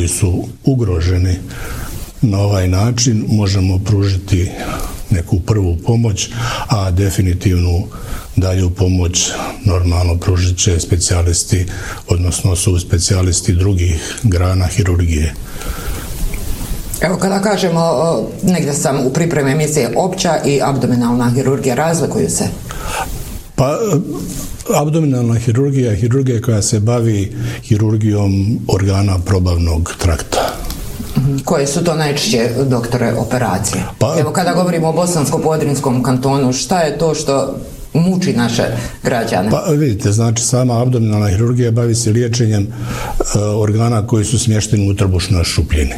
koji su ugroženi na ovaj način možemo pružiti neku prvu pomoć, a definitivnu dalju pomoć normalno pružit će specijalisti, odnosno su specijalisti drugih grana hirurgije. Evo, kada kažemo, negdje sam u pripremi emisije, opća i abdominalna hirurgija, razlikuju se? Pa, abdominalna hirurgija je hirurgija koja se bavi hirurgijom organa probavnog trakta. Koje su to najčešće, doktore, operacije? Pa, evo, kada govorimo o Bosansko-Podrinjskom kantonu, šta je to što muči naše građane? Pa vidite, znači sama abdominalna hirurgija bavi se liječenjem organa koji su smješteni u trbušnoj šupljini.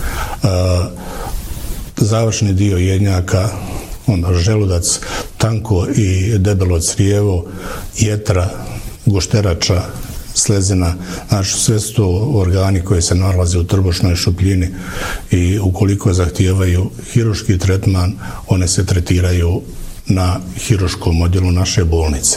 Završni dio jednjaka, želudac, tanko i debelo crijevo, jetra, gušterača, slezina, znači sve su to organi koji se nalaze u trbušnoj šupljini i ukoliko zahtijevaju hirurški tretman, one se tretiraju na hirurškom odjelu naše bolnice.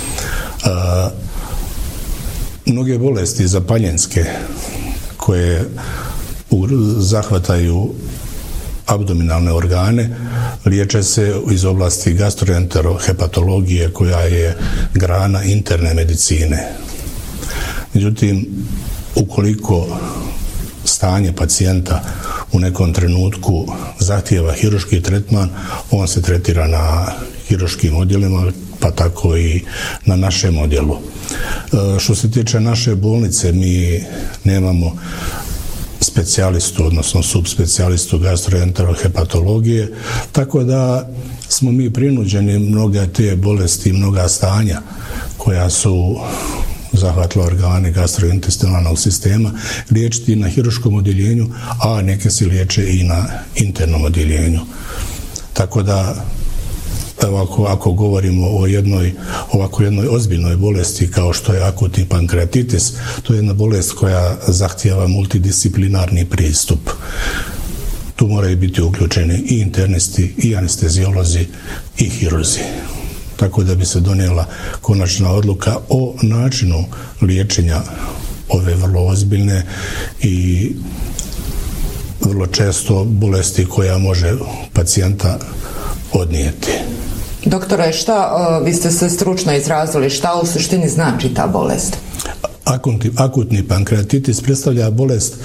Mnoge bolesti zapaljenske koje zahvataju abdominalne organe liječe se iz oblasti gastroenterohepatologije koja je grana interne medicine. Međutim, ukoliko stanje pacijenta u nekom trenutku zahtijeva hirurški tretman, on se tretira na hirurškim odjelima, pa tako i na našem odjelu. Što se tiče naše bolnice, mi nemamo specijalistu, odnosno subspecijalistu gastroenterohepatologije, tako da smo mi prinuđeni mnoge te bolesti, mnoga stanja koja su zahvatila organe gastrointestinalnog sistema liječiti na hirurškom odjeljenju, a neke se liječe i na internom odjeljenju. Tako da, ako govorimo o ovako jednoj ozbiljnoj bolesti kao što je akutni pankreatitis, to je jedna bolest koja zahtijeva multidisciplinarni pristup. Tu moraju biti uključeni i internisti, i anestezijolozi, i hirurzi. Tako da bi se donijela konačna odluka o načinu liječenja ove vrlo ozbiljne i vrlo često bolesti koja može pacijenta odnijeti. Doktore, vi ste se stručno izrazili, šta u suštini znači ta bolest? Akutni pankreatitis predstavlja bolest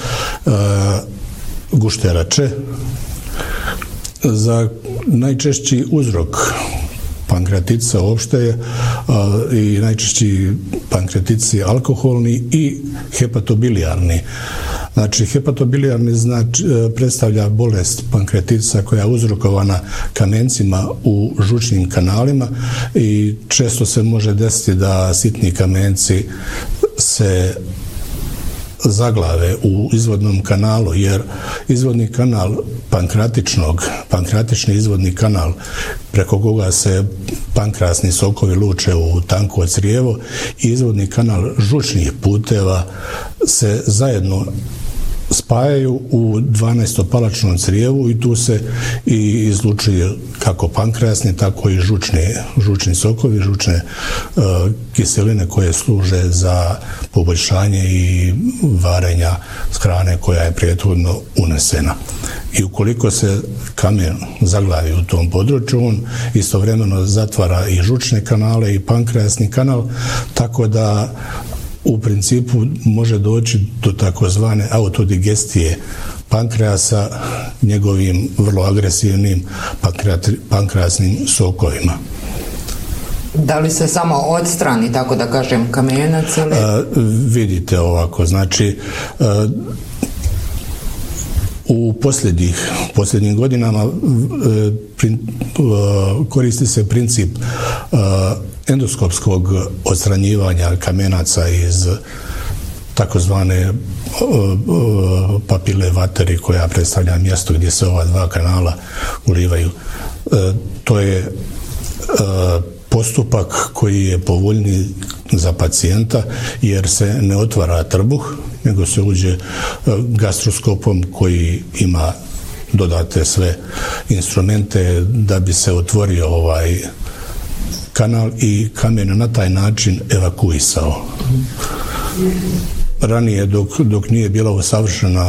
gušterače. Za najčešći uzrok pankreatitisa uopšte je i najčešći pankreatitis je alkoholni i hepatobilijarni. Znači, hepatobilijarni predstavlja bolest pankreatitisa koja je uzrokovana kamencima u žučnim kanalima i često se može desiti da sitni kamenci se zaglave u izvodnom kanalu, jer izvodni kanal pankratični izvodni kanal preko koga se pankrasni sokovi luče u tanko crijevo i izvodni kanal žučnih puteva se zajedno spajaju u 12-palačnom crijevu i tu se i izlučuju kako pankrasni, tako i žučni sokovi, žučne kiseline koje služe za poboljšanje i varenja hrane koja je prethodno unesena. I ukoliko se kamen zaglavi u tom području, on istovremeno zatvara i žučne kanale i pankrasni kanal, tako da u principu može doći do takozvane autodigestije pankreasa njegovim vrlo agresivnim pankrasnim sokovima. Da li se samo odstrani, tako da kažem, kamenac ili? Vidite ovako, znači u posljednjim godinama koristi se princip endoskopskog odstranjivanja kamenaca iz takozvane papile vateri koja predstavlja mjesto gdje se ova dva kanala ulivaju. To je postupak koji je povoljniji za pacijenta jer se ne otvara trbuh, nego se uđe gastroskopom koji ima dodate sve instrumente da bi se otvorio ovaj kanal i kamen na taj način evakuisao. Ranije, dok nije bila usavršena